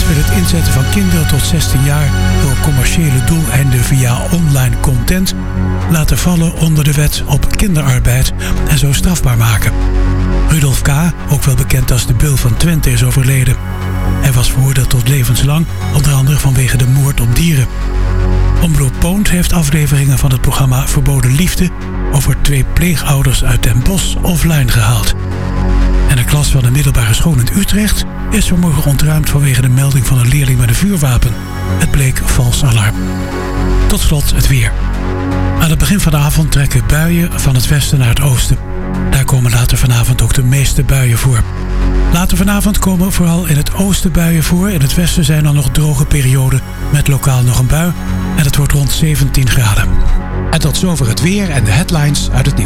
wil het inzetten van kinderen tot 16 jaar voor commerciële doeleinden via online content laten vallen onder de wet op kinderarbeid en zo strafbaar maken. Rudolf K., ook wel bekend als de Beul van Twente, is overleden. Hij was veroordeeld tot levenslang, onder andere vanwege de moord op dieren. Omroep Poont heeft afleveringen van het programma Verboden Liefde over 2 pleegouders uit Den Bosch offline gehaald. En de klas van de middelbare school in Utrecht is vanmorgen ontruimd vanwege de melding van een leerling met een vuurwapen. Het bleek vals alarm. Tot slot het weer. Aan het begin van de avond trekken buien van het westen naar het oosten. Daar komen later vanavond ook de meeste buien voor. Later vanavond komen vooral in het oosten buien voor. In het westen zijn dan nog droge perioden met lokaal nog een bui. En het wordt rond 17 graden. En tot zover het weer en de headlines uit het nieuws.